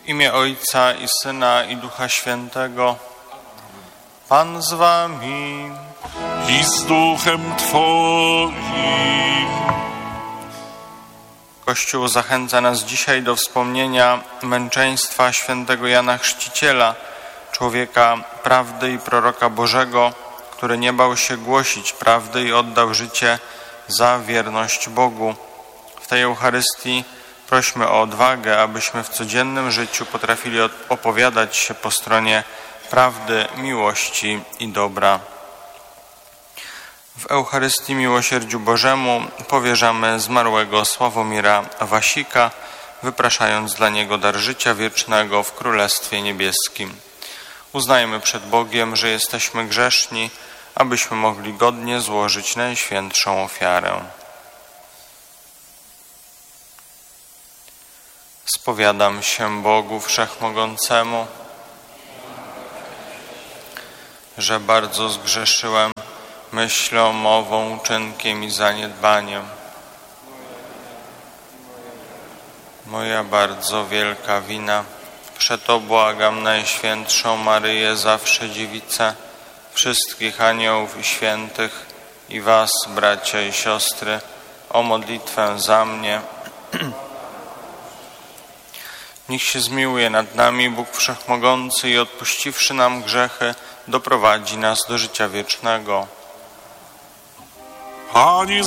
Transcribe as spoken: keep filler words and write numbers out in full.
imię Ojca i Syna i Ducha Świętego. Pan z wami. I z duchem Twoim. Kościół zachęca nas dzisiaj do wspomnienia męczeństwa świętego Jana Chrzciciela, człowieka prawdy i proroka Bożego, który nie bał się głosić prawdy i oddał życie za wierność Bogu. W tej Eucharystii prośmy o odwagę, abyśmy w codziennym życiu potrafili opowiadać się po stronie prawdy, miłości i dobra. W Eucharystii Miłosierdziu Bożemu powierzamy zmarłego Sławomira Wasika, wypraszając dla niego dar życia wiecznego w Królestwie Niebieskim. Uznajmy przed Bogiem, że jesteśmy grzeszni, abyśmy mogli godnie złożyć najświętszą ofiarę. Spowiadam się Bogu Wszechmogącemu, że bardzo zgrzeszyłem myślą, mową, uczynkiem i zaniedbaniem. Moja bardzo wielka wina. Przeto błagam Najświętszą Maryję, zawsze Dziewicę, wszystkich aniołów i świętych i was, bracia i siostry, o modlitwę za mnie. Niech się zmiłuje nad nami Bóg Wszechmogący i odpuściwszy nam grzechy, doprowadzi nas do życia wiecznego. Pani z